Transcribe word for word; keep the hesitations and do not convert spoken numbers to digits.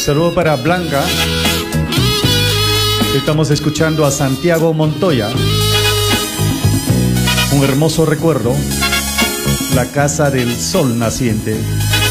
Saludo para Blanca. Estamos escuchando a Santiago Montoya. Un hermoso recuerdo. La casa del sol naciente.